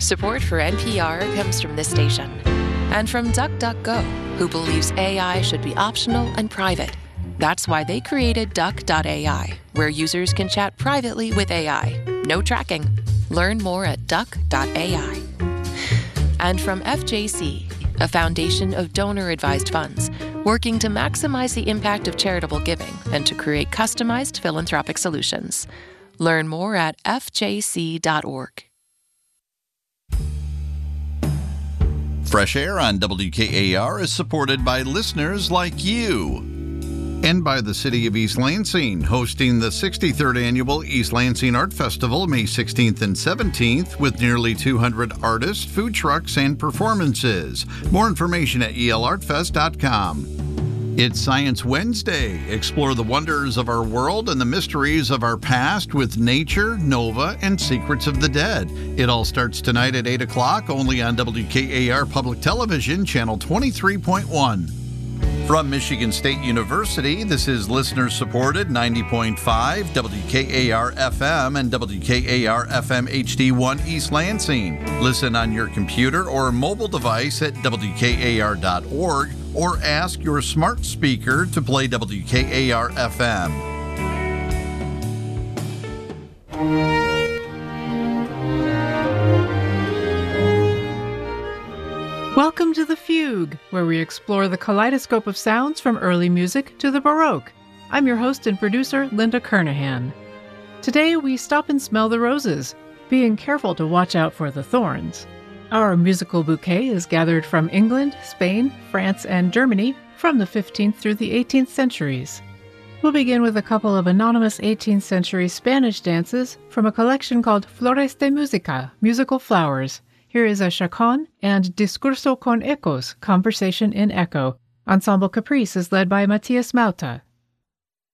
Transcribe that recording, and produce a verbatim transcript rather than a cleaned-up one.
Support for N P R comes from this station and from DuckDuckGo, who believes A I should be optional and private. That's why they created Duck dot A I, where users can chat privately with A I. No tracking. Learn more at Duck dot A I. And from F J C, a foundation of donor-advised funds, working to maximize the impact of charitable giving and to create customized philanthropic solutions. Learn more at F J C dot org. Fresh Air on W K A R is supported by listeners like you. And by the City of East Lansing, hosting the sixty-third Annual East Lansing Art Festival May sixteenth and seventeenth with nearly two hundred artists, food trucks, and performances. More information at E L art fest dot com. It's Science Wednesday. Explore the wonders of our world and the mysteries of our past with nature, Nova, and Secrets of the Dead. It all starts tonight at eight o'clock, only on W K A R Public Television, Channel twenty-three point one. From Michigan State University, this is listener-supported ninety point five W K A R F M and W K A R F M H D one East Lansing. Listen on your computer or mobile device at W K A R dot org or ask your smart speaker to play W K A R F M. Welcome to The Fugue, where we explore the kaleidoscope of sounds from early music to the Baroque. I'm your host and producer, Linda Kernahan. Today we stop and smell the roses, being careful to watch out for the thorns. Our musical bouquet is gathered from England, Spain, France, and Germany from the fifteenth through the eighteenth centuries. We'll begin with a couple of anonymous eighteenth century Spanish dances from a collection called Flores de Música, Musical Flowers. Here is a chaconne and Discurso con Ecos, Conversation in Echo. Ensemble Caprice is led by Matias Mauta.